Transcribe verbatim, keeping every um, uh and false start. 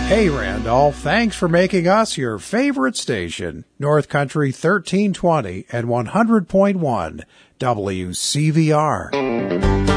Hey, Randolph, thanks for making us your favorite station. North Country thirteen twenty and one hundred point one W C V R.